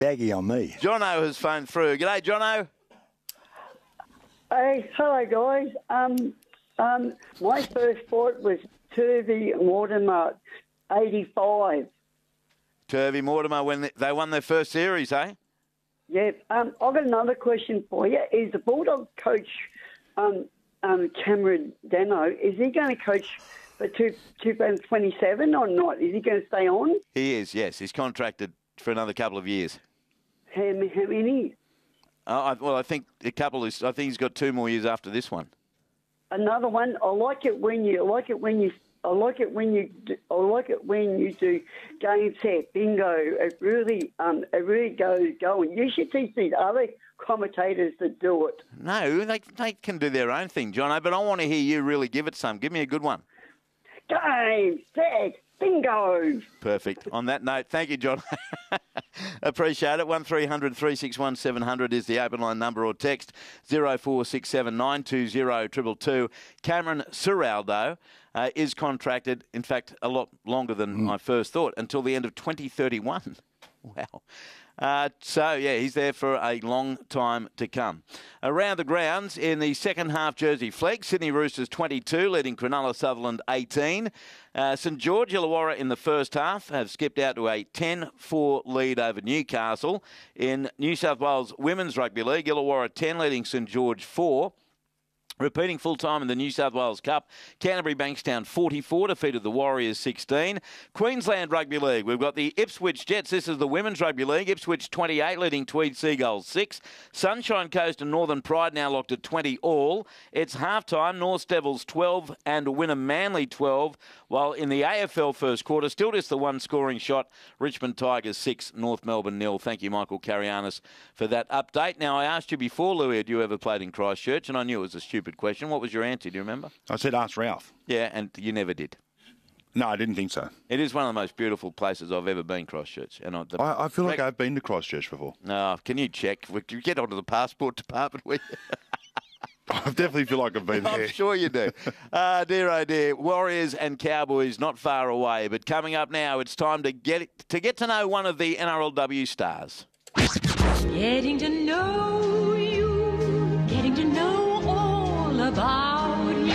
Baggy on me. Jono has phoned through. G'day, Jono. Hey, hello guys. My first sport was Turvey Mortimer, 85. Turvey Mortimer, when they won their first series, eh? Yeah. I've got another question for you. Is the Bulldog coach Cameron Dano? Is he going to coach for 2027 or not? Is he going to stay on? He is. Yes, he's contracted for another couple of years. How many? I think a couple. I think he's got 2 more years after this one. Another one. I like it when you do game set bingo. It really goes going. You should teach these other commentators that do it. No, they can do their own thing, Jono. But I want to hear you really give it some. Give me a good one. Game set bingo. Perfect. On that note, thank you, John. Appreciate it. 1300 361 700 is the open line number, or text 0467 920 222. Cameron Ciraldo is contracted, in fact, a lot longer than I first thought, until the end of 2031. Wow. He's there for a long time to come. Around the grounds in the second half Jersey Flegg, Sydney Roosters 22, leading Cronulla Sutherland 18. St George Illawarra in the first half have skipped out to a 10-4 lead over Newcastle. In New South Wales Women's Rugby League, Illawarra 10, leading St George 4. Repeating full-time in the New South Wales Cup, Canterbury Bankstown 44 defeated the Warriors 16. Queensland Rugby League, we've got the Ipswich Jets. This is the Women's Rugby League. Ipswich 28, leading Tweed Seagulls 6. Sunshine Coast and Northern Pride now locked at 20 all. It's half-time, North Devils 12 and Wynnum Manly 12, while in the AFL first quarter, still just the one scoring shot, Richmond Tigers 6, North Melbourne 0. Thank you, Michael Carianis, for that update. Now, I asked you before, Louis, had you ever played in Christchurch? And I knew it was a stupid question. What was your answer? Do you remember? I said ask Ralph. Yeah, and you never did. No, I didn't think so. It is one of the most beautiful places I've ever been, Christchurch. And I feel like I've been to Christchurch before. No, can you check? Would you get onto the passport department with you? I definitely feel like I've been there. I'm sure you do. Dear, oh dear. Warriors and Cowboys not far away. But coming up now, it's time to get to know one of the NRLW stars. Getting to know you, getting to know all about you.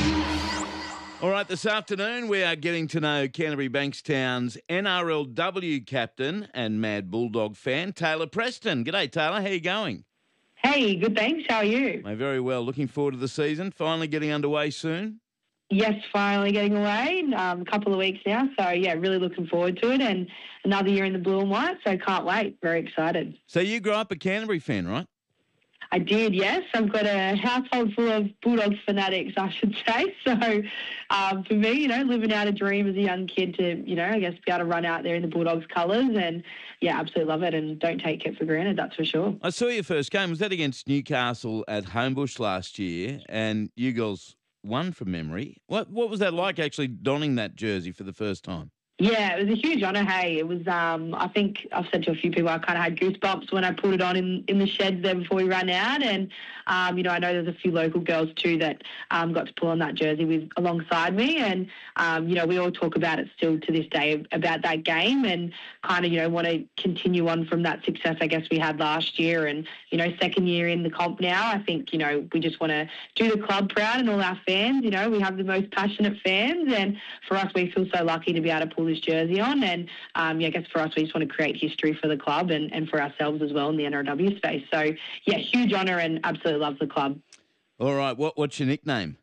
All right, this afternoon we are getting to know Canterbury Bankstown's NRLW captain and Mad Bulldog fan, Taylor Preston. G'day, Taylor. How are you going? Hey, good, thanks. How are you? Very well. Looking forward to the season. Finally getting underway soon. Yes, finally getting away. A couple of weeks now. So, yeah, really looking forward to it. And another year in the blue and white. So can't wait. Very excited. So you grew up a Canterbury fan, right? I did, yes. I've got a household full of Bulldogs fanatics, I should say. So for me, living out a dream as a young kid to, I guess be able to run out there in the Bulldogs colours and, yeah, absolutely love it and don't take it for granted, that's for sure. I saw your first game. Was that against Newcastle at Homebush last year? And you girls won from memory. What was that like, actually donning that jersey for the first time? Yeah, it was a huge honour, hey. It was, I think I've said to a few people, I kind of had goosebumps when I put it on in the sheds there before we ran out. And, I know there's a few local girls too that got to pull on that jersey alongside me. And, we all talk about it still to this day about that game and kind of, want to continue on from that success, I guess, we had last year. And, second year in the comp now, I think, we just want to do the club proud and all our fans. We have the most passionate fans. And for us, we feel so lucky to be able to pull this jersey on. And, I guess for us, we just want to create history for the club and for ourselves as well in the NRW space. So, yeah, huge honour and absolutely love the club. All right. What's your nickname?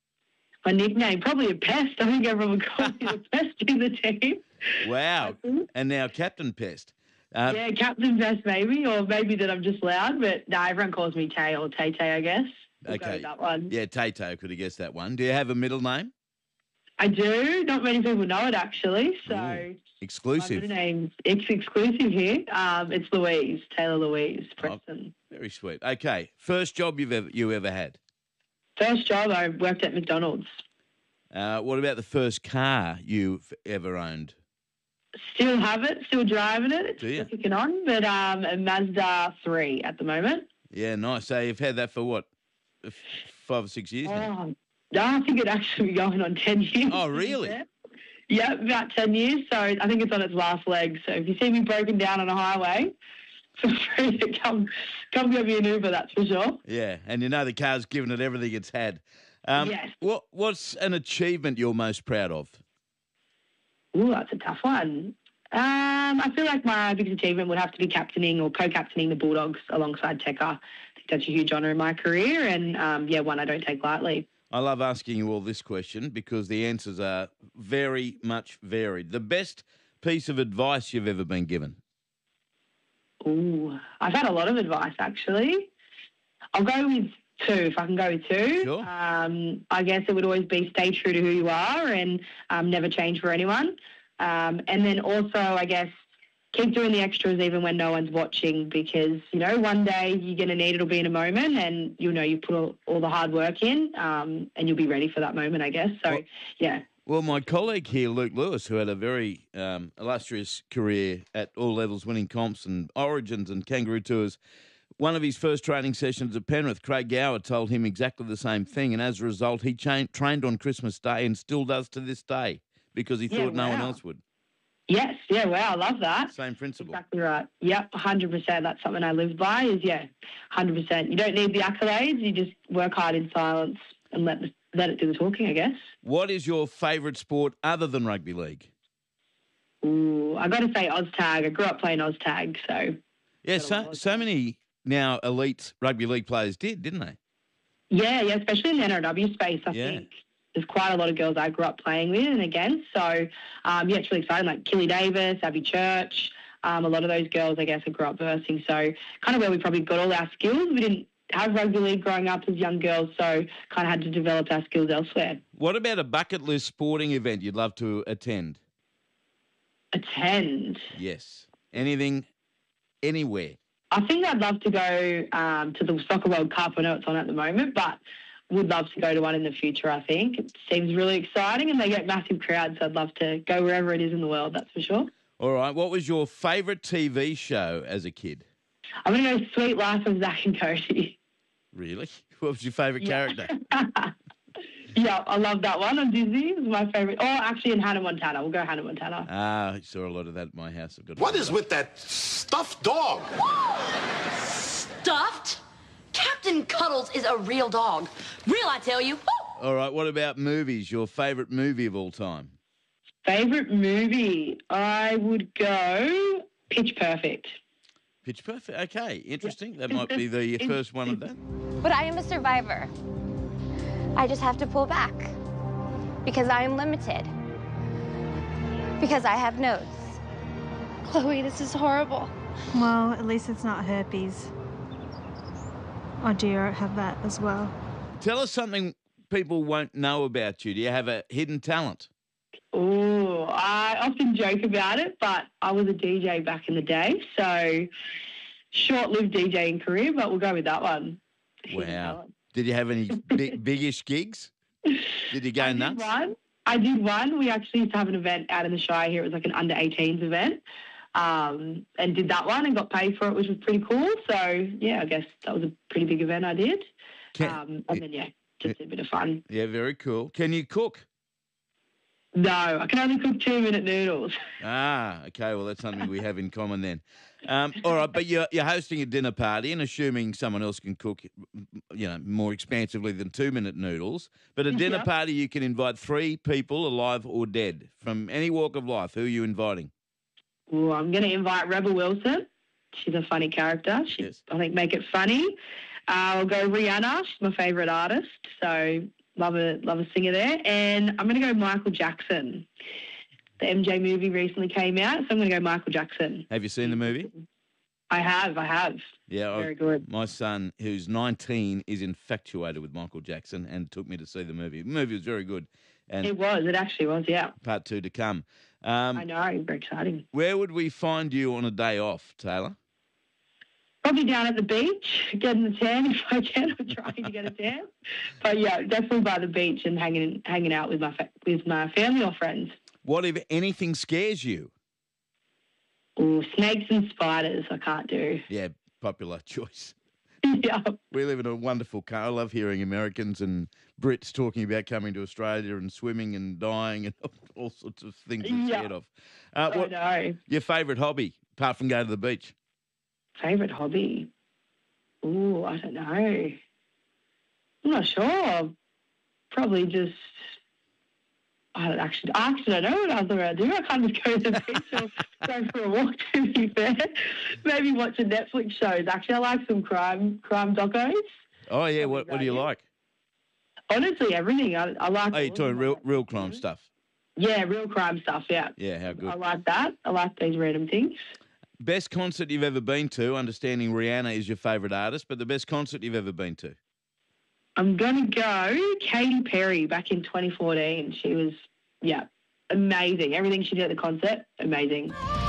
My nickname, probably a pest. I think everyone calls me the pest in the team. Wow. And now Captain Pest. Yeah, Captain Pest maybe, or maybe that I'm just loud. But no, everyone calls me Tay or Tay-Tay, I guess. We'll go with that one. Yeah, Tay-Tay, could have guessed that one. Do you have a middle name? I do. Not many people know it, actually. So exclusive. My middle name, it's exclusive here. It's Louise, Taylor Louise Preston. Oh, very sweet. Okay, first job you ever had? First job, I worked at McDonald's. What about the first car you've ever owned? Still have it, still driving it. It's Do you? still kicking on, but a Mazda 3 at the moment. Yeah, nice. So you've had that for what, 5 or 6 years now? No, I think it'd actually be going on 10 years. Oh, really? Yeah, about 10 years. So I think it's on its last leg. So if you see me broken down on a highway, feel free to come get me an Uber, that's for sure. Yeah, and you know the car's given it everything it's had. Yes. What's an achievement you're most proud of? Ooh, that's a tough one. I feel like my biggest achievement would have to be captaining or co-captaining the Bulldogs alongside Tekka. I think that's a huge honour in my career and, one I don't take lightly. I love asking you all this question because the answers are very much varied. The best piece of advice you've ever been given? Ooh, I've had a lot of advice, actually. I'll go with two, if I can go with two. Sure. I guess it would always be stay true to who you are and never change for anyone. And then also, I guess, keep doing the extras even when no one's watching because, one day you're going to need it'll be in a moment and, you put all the hard work in and you'll be ready for that moment, I guess. So, yeah. Well, my colleague here, Luke Lewis, who had a very illustrious career at all levels, winning comps and origins and kangaroo tours, one of his first training sessions at Penrith, Craig Gower, told him exactly the same thing. And as a result, he trained on Christmas Day and still does to this day because he thought no one else would. Yes, yeah, wow, I love that. Same principle. Exactly right. Yep, 100%. That's something I live by is, 100%. You don't need the accolades. You just work hard in silence and let it do the talking, I guess. What is your favourite sport other than rugby league? Ooh, I got to say OzTag. I grew up playing OzTag, so... Yeah, so many now elite rugby league players didn't they? Yeah, especially in the NRW space, I think. There's quite a lot of girls I grew up playing with and against. So, it's really exciting, like Killy Davis, Abby Church, a lot of those girls, I guess, I grew up versing. So kind of where we probably got all our skills. We didn't have rugby league growing up as young girls, so kind of had to develop our skills elsewhere. What about a bucket list sporting event you'd love to attend? Attend? Yes. Anything, anywhere? I think I'd love to go to the Soccer World Cup. I know it's on at the moment, but would love to go to one in the future, I think. It seems really exciting and they get massive crowds, so I'd love to go wherever it is in the world, that's for sure. All right. What was your favourite TV show as a kid? I'm going to go Sweet Life of Zack and Cody. Really? What was your favourite character? Yeah, I love that one on Disney. It was my favourite. Oh, actually in Hannah Montana. We'll go Hannah Montana. I saw a lot of that at my house. What is with that stuffed dog? Stuffed? Captain Cuddles is a real dog. Real, I tell you. Woo! All right, what about movies? Your favourite movie of all time? Favourite movie? I would go Pitch Perfect. Pitch Perfect, okay, interesting. That might be the first one of that. But I am a survivor. I just have to pull back because I am limited. Because I have notes. Chloe, this is horrible. Well, at least it's not herpes. Or do you have that as well? Tell us something people won't know about you. Do you have a hidden talent? Oh, I often joke about it, but I was a DJ back in the day, so short-lived DJing career, but we'll go with that one. Wow. Did you have any biggish gigs? Did you go nuts? I did one. We actually used to have an event out in the Shire here. It was like an under-18s event. And did that one and got paid for it, which was pretty cool. So, yeah, I guess that was a pretty big event I did. And then, just a bit of fun. Yeah, very cool. Can you cook? No, I can only cook 2-minute noodles. Ah, okay. Well, that's something we have in common then. All right, but you're hosting a dinner party and assuming someone else can cook, more expansively than 2-minute noodles. But a dinner party, you can invite 3 people, alive or dead, from any walk of life. Who are you inviting? Ooh, I'm going to invite Rebel Wilson. She's a funny character. I think make it funny. I'll go Rihanna. She's my favourite artist. So love a singer there. And I'm going to go Michael Jackson. The MJ movie recently came out, so I'm going to go Michael Jackson. Have you seen the movie? I have. Yeah. Very good. My son, who's 19, is infatuated with Michael Jackson and took me to see the movie. The movie was very good. And it actually was, yeah. Part 2 to come. I know, very exciting. Where would we find you on a day off, Taylor? Probably down at the beach, getting a tan if I can. I'm trying to get a tan. But yeah, definitely by the beach and hanging out with my family or friends. What, if anything, scares you? Oh, snakes and spiders I can't do. Yeah, popular choice. Yeah. We live in a wonderful country. I love hearing Americans and Brits talking about coming to Australia and swimming and dying and all sorts of things they're scared of. I know. Your favourite hobby, apart from going to the beach? Favourite hobby? Ooh, I don't know. I'm not sure. Probably just, I actually don't know what other I do. I can't just go to the beach or go for a walk, to be fair. Maybe watch a Netflix shows. Actually, I like some crime docos. Oh, yeah. What do you like? Honestly, everything. I like. Oh, you're talking real crime stuff? Yeah, real crime stuff, yeah. Yeah, how good. I like that. I like these random things. Best concert you've ever been to, understanding Rihanna is your favourite artist, but the best concert you've ever been to? I'm going to go Katy Perry back in 2014. She was, amazing. Everything she did at the concert, amazing.